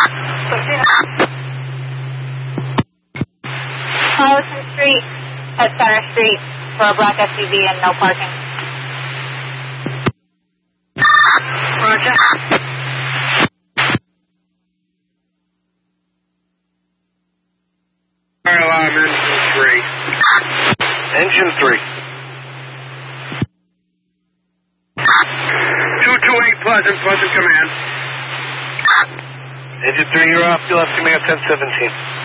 Carlson Street at Center Street for a black SUV and no parking. Roger. Fire alarm, Engine 3. 228 Pleasant command. Engine 3, you're off. You'll have command 1017.